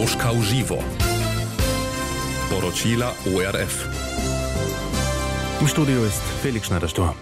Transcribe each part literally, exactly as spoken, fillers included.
Moskau Żywo. Poročila O R F. Im Studio ist Felix Schneider-Stor.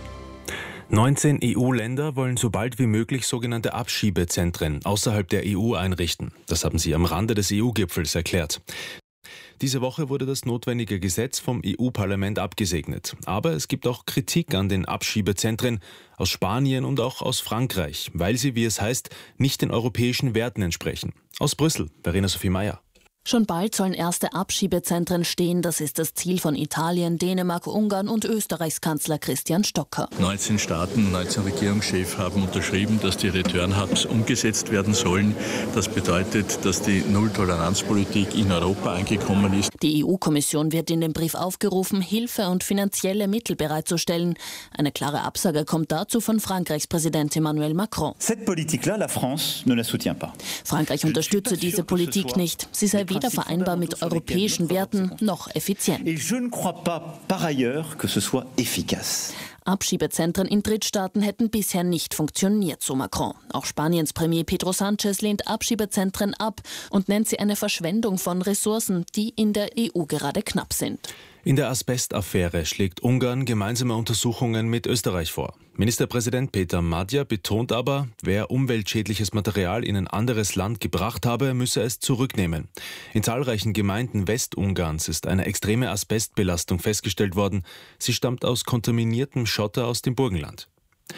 neunzehn E U-Länder wollen so bald wie möglich sogenannte Abschiebezentren außerhalb der E U einrichten. Das haben sie am Rande des E U-Gipfels erklärt. Diese Woche wurde das notwendige Gesetz vom E U-Parlament abgesegnet. Aber es gibt auch Kritik an den Abschiebezentren aus Spanien und auch aus Frankreich, weil sie, wie es heißt, nicht den europäischen Werten entsprechen. Aus Brüssel, Verena Sophie Meyer. Schon bald sollen erste Abschiebezentren stehen. Das ist das Ziel von Italien, Dänemark, Ungarn und Österreichs Kanzler Christian Stocker. neunzehn Staaten, neunzehn Regierungschefs haben unterschrieben, dass die Return-Hubs umgesetzt werden sollen. Das bedeutet, dass die Null-Toleranz-Politik in Europa angekommen ist. Die E U-Kommission wird in dem Brief aufgerufen, Hilfe und finanzielle Mittel bereitzustellen. Eine klare Absage kommt dazu von Frankreichs Präsident Emmanuel Macron. Cette politique-là, la France ne la soutient pas. Frankreich unterstütze diese Politik nicht. Sie sei weder vereinbar mit europäischen Werten noch effizient. Et je ne crois pas par ailleurs que ce soit efficace. Abschiebezentren in Drittstaaten hätten bisher nicht funktioniert, so Macron. Auch Spaniens Premier Pedro Sánchez lehnt Abschiebezentren ab und nennt sie eine Verschwendung von Ressourcen, die in der E U gerade knapp sind. In der Asbest-Affäre schlägt Ungarn gemeinsame Untersuchungen mit Österreich vor. Ministerpräsident Peter Magyar betont aber, wer umweltschädliches Material in ein anderes Land gebracht habe, müsse es zurücknehmen. In zahlreichen Gemeinden Westungarns ist eine extreme Asbestbelastung festgestellt worden. Sie stammt aus kontaminiertem Schotter aus dem Burgenland.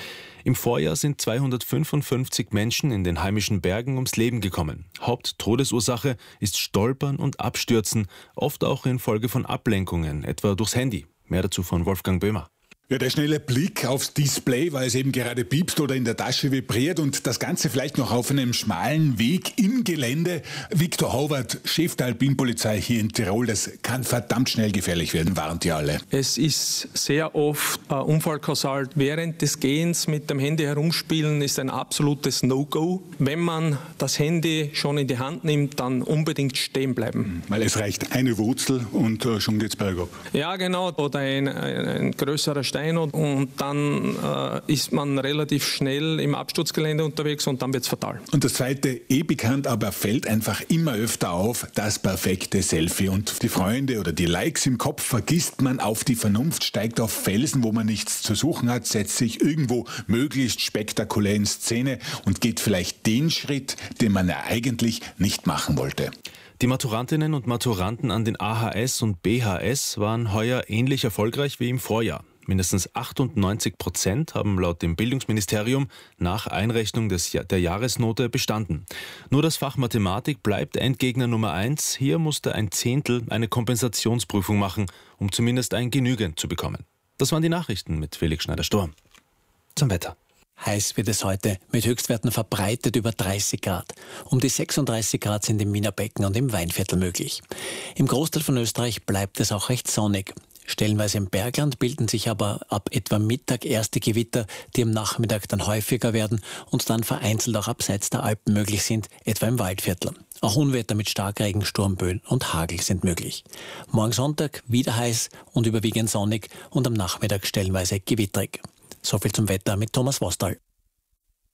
Im Vorjahr sind zweihundertfünfundfünfzig Menschen in den heimischen Bergen ums Leben gekommen. Haupttodesursache ist Stolpern und Abstürzen, oft auch infolge von Ablenkungen, etwa durchs Handy. Mehr dazu von Wolfgang Böhmer. Ja, der schnelle Blick aufs Display, weil es eben gerade piepst oder in der Tasche vibriert und das Ganze vielleicht noch auf einem schmalen Weg im Gelände. Viktor Howard, Chef der Alpinpolizei hier in Tirol, das kann verdammt schnell gefährlich werden, warnt ihr alle. Es ist sehr oft äh, Unfallkausal. Während des Gehens mit dem Handy herumspielen ist ein absolutes No-Go. Wenn man das Handy schon in die Hand nimmt, dann unbedingt stehen bleiben. Weil es reicht eine Wurzel und äh, schon geht's bergab. Ja, genau. Oder ein, ein, ein größerer Stein. Und dann äh, ist man relativ schnell im Absturzgelände unterwegs und dann wird es fatal. Und das zweite, eh bekannt, aber fällt einfach immer öfter auf, das perfekte Selfie. Und die Freunde oder die Likes im Kopf vergisst man auf die Vernunft, steigt auf Felsen, wo man nichts zu suchen hat, setzt sich irgendwo möglichst spektakulär in Szene und geht vielleicht den Schritt, den man ja eigentlich nicht machen wollte. Die Maturantinnen und Maturanten an den A H S und B H S waren heuer ähnlich erfolgreich wie im Vorjahr. Mindestens achtundneunzig Prozent haben laut dem Bildungsministerium nach Einrechnung des, der Jahresnote bestanden. Nur das Fach Mathematik bleibt Endgegner Nummer eins. Hier musste ein Zehntel eine Kompensationsprüfung machen, um zumindest ein Genügend zu bekommen. Das waren die Nachrichten mit Felix Schneider-Stor. Zum Wetter. Heiß wird es heute, mit Höchstwerten verbreitet über dreißig Grad. Um die sechsunddreißig Grad sind im Wiener Becken und im Weinviertel möglich. Im Großteil von Österreich bleibt es auch recht sonnig. Stellenweise im Bergland bilden sich aber ab etwa Mittag erste Gewitter, die am Nachmittag dann häufiger werden und dann vereinzelt auch abseits der Alpen möglich sind, etwa im Waldviertel. Auch Unwetter mit Starkregen, Sturmböen und Hagel sind möglich. Morgen Sonntag wieder heiß und überwiegend sonnig und am Nachmittag stellenweise gewitterig. So viel zum Wetter mit Thomas Vostal.